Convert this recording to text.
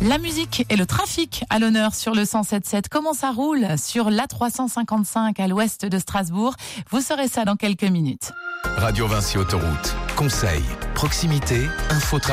La musique et le trafic à l'honneur sur le 107.7. Comment ça roule sur l'A355 à l'ouest de Strasbourg? Vous saurez ça dans quelques minutes. Radio Vinci Autoroute. Conseils, proximité, info.